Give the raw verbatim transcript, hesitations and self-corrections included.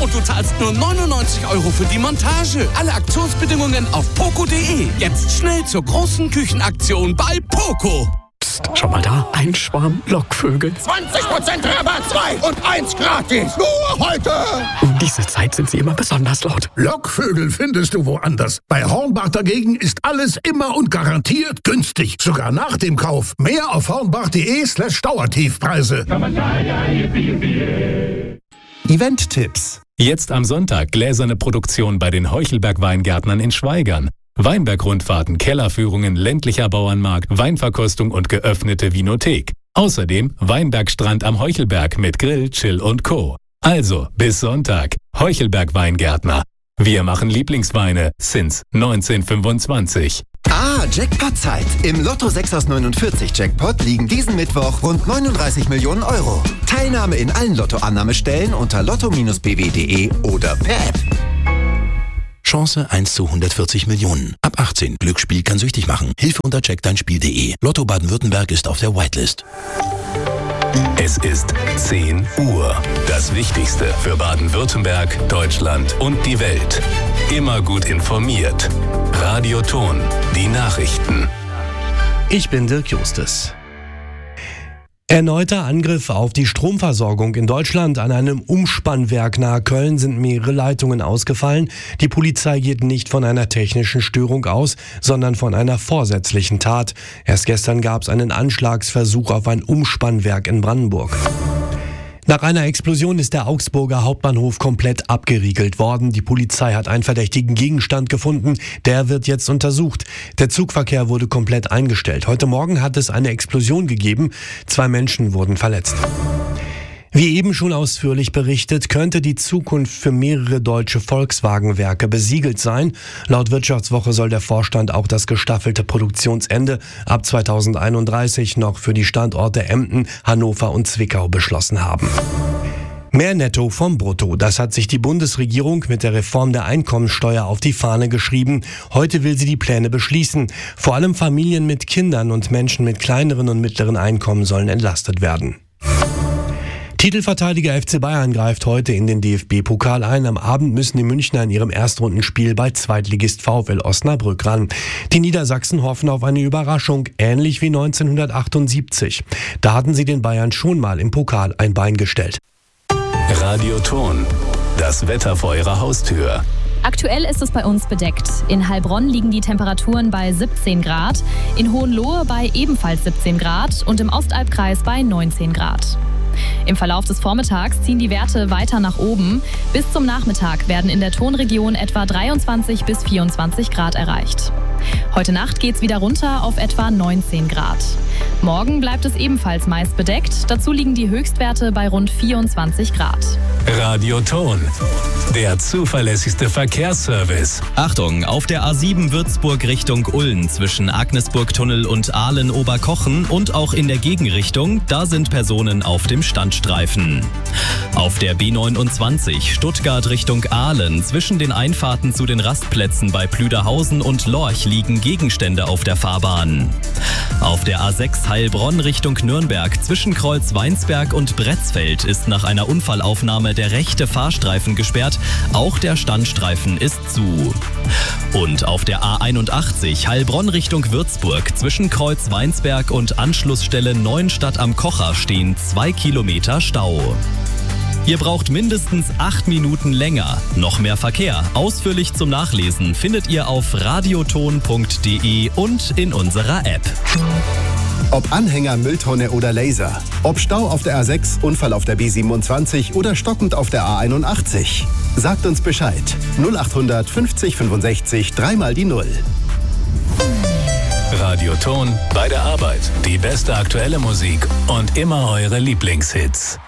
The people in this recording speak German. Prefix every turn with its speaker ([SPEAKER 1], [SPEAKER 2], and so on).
[SPEAKER 1] und du zahlst nur neunundneunzig Euro für die Montage. Alle Aktionsbedingungen auf poco punkt de. Jetzt schnell zur großen Küchenaktion bei Poco.
[SPEAKER 2] Psst, schau mal da, ein Schwarm Lockvögel.
[SPEAKER 3] zwanzig Prozent Rabatt, zwei und eins gratis. Nur heute.
[SPEAKER 2] Um diese Zeit sind sie immer besonders laut.
[SPEAKER 4] Lockvögel findest du woanders. Bei Hornbach dagegen ist alles immer und garantiert günstig. Sogar nach dem Kauf. Mehr auf hornbach.de slash Dauertiefpreise.
[SPEAKER 5] Event-Tipps.
[SPEAKER 6] Jetzt am Sonntag gläserne Produktion bei den Heuchelberg-Weingärtnern in Schwaigern. Weinberg-Rundfahrten, Kellerführungen, ländlicher Bauernmarkt, Weinverkostung und geöffnete Vinothek. Außerdem Weinbergstrand am Heuchelberg mit Grill, Chill und Co. Also, bis Sonntag. Heuchelberg-Weingärtner. Wir machen Lieblingsweine since neunzehnhundertfünfundzwanzig.
[SPEAKER 5] Ah, Jackpot-Zeit. Im Lotto sechs aus neunundvierzig Jackpot liegen diesen Mittwoch rund neununddreißig Millionen Euro. Teilnahme in allen Lottoannahmestellen unter lotto Bindestrich b w punkt de oder per App.
[SPEAKER 7] Chance eins zu hundertvierzig Millionen. Ab achtzehn. Glücksspiel kann süchtig machen. Hilfe unter check dein spiel punkt de. Lotto Baden-Württemberg ist auf der Whitelist.
[SPEAKER 6] Es ist zehn Uhr. Das Wichtigste für Baden-Württemberg, Deutschland und die Welt. Immer gut informiert. Radio Ton. Die Nachrichten.
[SPEAKER 8] Ich bin Dirk Justus. Erneuter Angriff auf die Stromversorgung in Deutschland. An einem Umspannwerk nahe Köln sind mehrere Leitungen ausgefallen. Die Polizei geht nicht von einer technischen Störung aus, sondern von einer vorsätzlichen Tat. Erst gestern gab es einen Anschlagsversuch auf ein Umspannwerk in Brandenburg. Nach einer Explosion ist der Augsburger Hauptbahnhof komplett abgeriegelt worden. Die Polizei hat einen verdächtigen Gegenstand gefunden. Der wird jetzt untersucht. Der Zugverkehr wurde komplett eingestellt. Heute Morgen hat es eine Explosion gegeben. Zwei Menschen wurden verletzt. Wie eben schon ausführlich berichtet, könnte die Zukunft für mehrere deutsche Volkswagen-Werke besiegelt sein. Laut Wirtschaftswoche soll der Vorstand auch das gestaffelte Produktionsende ab zweitausendeinunddreißig noch für die Standorte Emden, Hannover und Zwickau beschlossen haben. Mehr Netto vom Brutto, das hat sich die Bundesregierung mit der Reform der Einkommensteuer auf die Fahne geschrieben. Heute will sie die Pläne beschließen. Vor allem Familien mit Kindern und Menschen mit kleineren und mittleren Einkommen sollen entlastet werden. Titelverteidiger F C Bayern greift heute in den D F B-Pokal ein. Am Abend müssen die Münchner in ihrem Erstrundenspiel bei Zweitligist VfL Osnabrück ran. Die Niedersachsen hoffen auf eine Überraschung, ähnlich wie neunzehnhundertachtundsiebzig. Da hatten sie den Bayern schon mal im Pokal ein Bein gestellt.
[SPEAKER 6] Radio Ton. Das Wetter vor Ihrer Haustür.
[SPEAKER 9] Aktuell ist es bei uns bedeckt. In Heilbronn liegen die Temperaturen bei siebzehn Grad, in Hohenlohe bei ebenfalls siebzehn Grad und im Ostalbkreis bei neunzehn Grad. Im Verlauf des Vormittags ziehen die Werte weiter nach oben. Bis zum Nachmittag werden in der Tonregion etwa dreiundzwanzig bis vierundzwanzig Grad erreicht. Heute Nacht geht's wieder runter auf etwa neunzehn Grad. Morgen bleibt es ebenfalls meist bedeckt. Dazu liegen die Höchstwerte bei rund vierundzwanzig Grad.
[SPEAKER 6] Radio Ton. Der zuverlässigste Verkehrsservice.
[SPEAKER 10] Achtung, auf der A sieben Würzburg Richtung Ulm zwischen Agnesburg-Tunnel und Aalen-Oberkochen und auch in der Gegenrichtung, da sind Personen auf dem Standstreifen. Auf der B neunundzwanzig Stuttgart Richtung Aalen zwischen den Einfahrten zu den Rastplätzen bei Plüderhausen und Lorch liegen Gegenstände auf der Fahrbahn. Auf der A sechs Heilbronn Richtung Nürnberg zwischen Kreuz Weinsberg und Bretzfeld ist nach einer Unfallaufnahme der rechte Fahrstreifen gesperrt. Auch der Standstreifen ist zu. Und auf der A einundachtzig Heilbronn Richtung Würzburg zwischen Kreuz Weinsberg und Anschlussstelle Neuenstadt am Kocher stehen zwei Kilometer Stau. Ihr braucht mindestens acht Minuten länger. Noch mehr Verkehr. Ausführlich zum Nachlesen findet ihr auf radioton punkt de und in unserer App.
[SPEAKER 11] Ob Anhänger, Mülltonne oder Laser. Ob Stau auf der A sechs, Unfall auf der B siebenundzwanzig oder stockend auf der A einundachtzig. Sagt uns Bescheid. null achthundert fünfzig fünfundsechzig, dreimal die Null.
[SPEAKER 6] Radio Ton bei der Arbeit. Die beste aktuelle Musik und immer eure Lieblingshits.